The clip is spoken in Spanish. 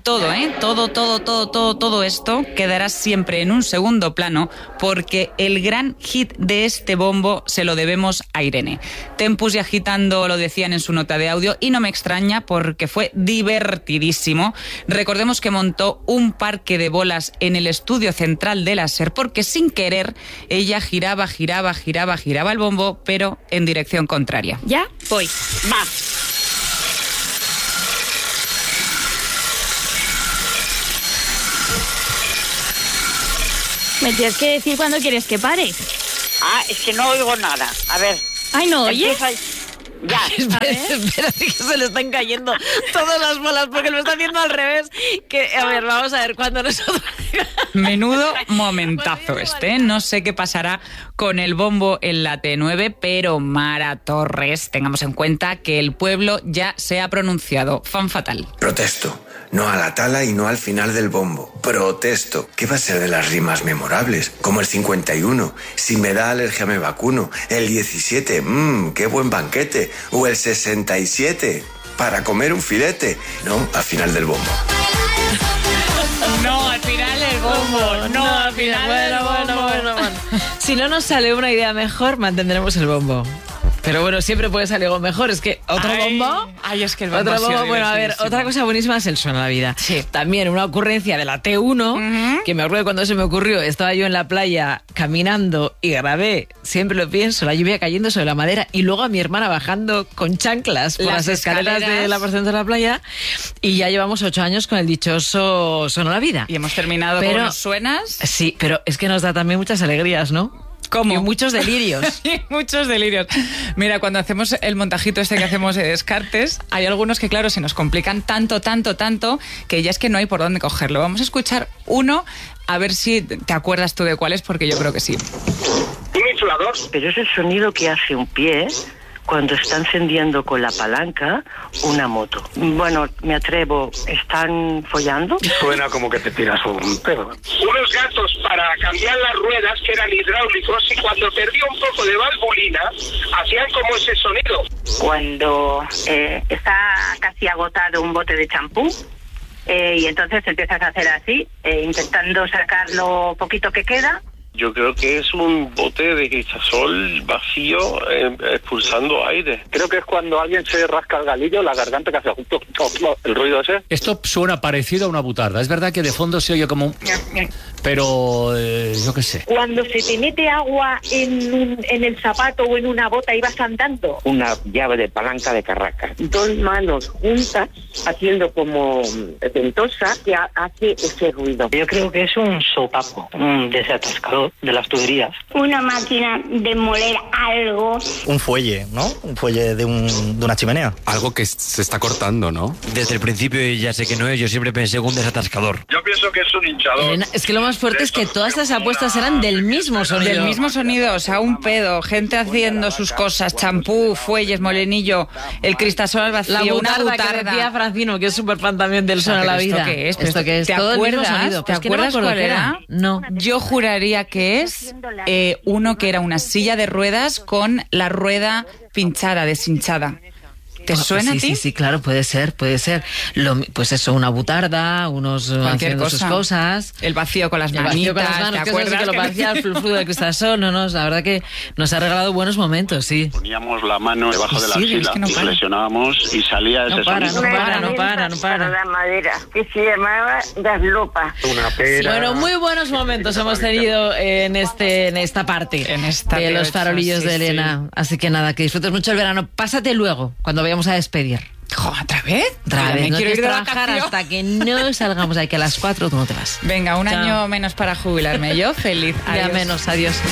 todo, todo esto quedará siempre en un segundo plano porque el gran hit de este bombo se lo debemos a Irene. Tempus y Agitando lo decían en su nota de audio y no me extraña porque fue divertidísimo. Recordemos que montó un parque de bolas en el estudio central de la SER porque sin querer ella giraba el bombo, pero en dirección contraria. ¿Ya? Voy. Va. Me tienes que decir cuándo quieres que pare. Es que no oigo nada. A ver. Ay, ¿no oyes? Ya. Espérate que se le están cayendo todas las bolas porque lo está haciendo al revés. A ver, vamos a ver cuándo nosotros... Menudo momentazo este. No sé qué pasará con el bombo en la T9, pero Mara Torres, tengamos en cuenta que el pueblo ya se ha pronunciado. Fan fatal. Protesto. No a la tala y no al final del bombo. Protesto. ¿Qué va a ser de las rimas memorables? Como el 51. Si me da alergia me vacuno. El 17. Qué buen banquete. O el 67. Para comer un filete. No, al final del bombo. No, al final del bombo. No, al final del bombo. Bueno. Si no nos sale una idea mejor, mantendremos el bombo. Pero bueno, siempre puede salir algo mejor. Es que otro bombo... es que el bombo otro bombo. Bueno, a ver, otra cosa buenísima es el Suena la Vida. Sí. También una ocurrencia de la T1, que me acuerdo cuando se me ocurrió, estaba yo en la playa caminando y grabé, siempre lo pienso, la lluvia cayendo sobre la madera y luego a mi hermana bajando con chanclas por las escaleras de la porción de la playa y ya llevamos 8 años con el dichoso Suena la Vida. Y hemos terminado con los suenas. Sí, pero es que nos da también muchas alegrías, ¿no? ¿Cómo? Y muchos delirios. Muchos delirios. Mira, cuando hacemos el montajito este que hacemos de Descartes, hay algunos que, claro, se nos complican tanto, que ya es que no hay por dónde cogerlo. Vamos a escuchar uno, a ver si te acuerdas tú de cuál es, porque yo creo que sí. Un inflador. Pero es el sonido que hace un pie cuando está encendiendo con la palanca una moto. Bueno, me atrevo, ¿están follando? Suena como que te tiras un pedo. Unos gatos para cambiar las ruedas que eran hidráulicos y cuando perdía un poco de valvulina hacían como ese sonido. Cuando está casi agotado un bote de champú y entonces empiezas a hacer así, intentando sacar lo poquito que queda. Yo creo que es un bote de cristasol vacío expulsando aire. Creo que es cuando alguien se rasca el galillo, la garganta que hace el ruido ese. Esto suena parecido a una butarda. Es verdad que de fondo se oye como un... Pero yo qué sé. Cuando se te mete agua en el zapato o en una bota y vas andando. Una llave de palanca de carraca. 2 manos juntas haciendo como ventosa que hace ese ruido. Yo creo que es un sopapo, un desatascador de las tuberías. Una máquina de moler algo. Un fuelle, ¿no? Un fuelle de una chimenea. Algo que se está cortando, ¿no? Desde el principio ya sé que no es, yo siempre pensé en un desatascador. Yo pienso que es un hinchador. Elena, es que lo más fuerte es que todas estas apuestas eran del mismo sonido. Del mismo sonido, o sea, un pedo, gente haciendo sus cosas, champú, fuelles, molenillo, el cristasol al vacío, la una butarda. Que decía Francino, que es súper fan también del Suena la Vida. ¿Esto qué es? ¿Te acuerdas? ¿Te acuerdas cuál era? No. Yo juraría que es uno que era una silla de ruedas con la rueda pinchada, deshinchada. ¿Te suena a ti? Sí, claro, puede ser. Pues eso, una butarda, unos haciendo sus cosas. El vacío con las manitas, ¿te acuerdas? Que lo parecía el flujo del cristasol. No, la verdad que nos ha regalado buenos momentos, sí. Poníamos la mano debajo de la axila, flexionábamos y salía ese sonido. No para. La madera, que se llamaba Gaslopa. Una pera. Bueno, muy buenos momentos hemos tenido en esta parte de los farolillos de Elena. Así que nada, que disfrutes mucho el verano. Pásate luego, cuando vayamos a despedir. ¿Otra vez? No quiero ir a trabajar hasta que no salgamos de aquí a las 4, tú no te vas. Venga, un año menos para jubilarme. Yo feliz. Ya menos, adiós.